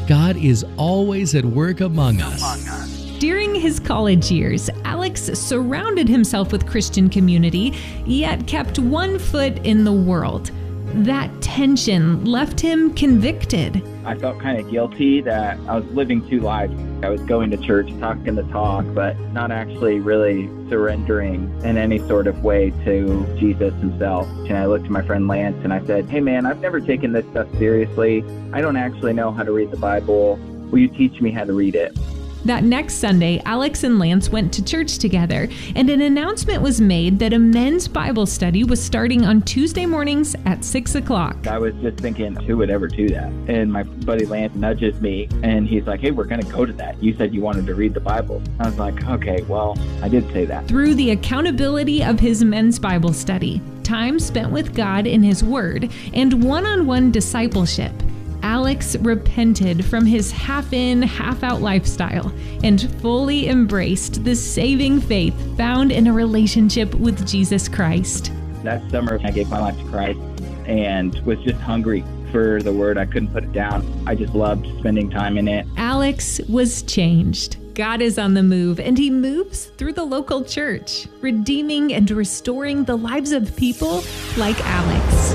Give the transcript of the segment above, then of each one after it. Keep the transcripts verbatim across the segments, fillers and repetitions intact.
God is always at work among us. During his college years, Alex surrounded himself with Christian community, yet kept one foot in the world. That tension left him convicted. I felt kind of guilty that I was living two lives. I was going to church, talking the talk, but not actually really surrendering in any sort of way to Jesus himself. And I looked at my friend Lance and I said, hey man, I've never taken this stuff seriously. I don't actually know how to read the Bible. Will you teach me how to read it? That next Sunday, Alex and Lance went to church together, and an announcement was made that a men's Bible study was starting on Tuesday mornings at six o'clock. I was just thinking, who would ever do that? And my buddy Lance nudges me, and he's like, hey, we're going to go to that. You said you wanted to read the Bible. I was like, okay, well, I did say that. Through the accountability of his men's Bible study, time spent with God in his Word, and one-on-one discipleship, Alex repented from his half-in, half-out lifestyle and fully embraced the saving faith found in a relationship with Jesus Christ. That summer, I gave my life to Christ and was just hungry for the Word. I couldn't put it down. I just loved spending time in it. Alex was changed. God is on the move, and he moves through the local church, redeeming and restoring the lives of people like Alex.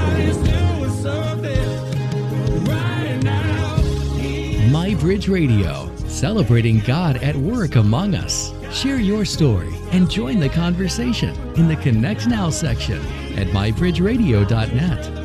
My Bridge Radio, celebrating God at work among us. Share your story and join the conversation in the Connect Now section at my bridge radio dot net.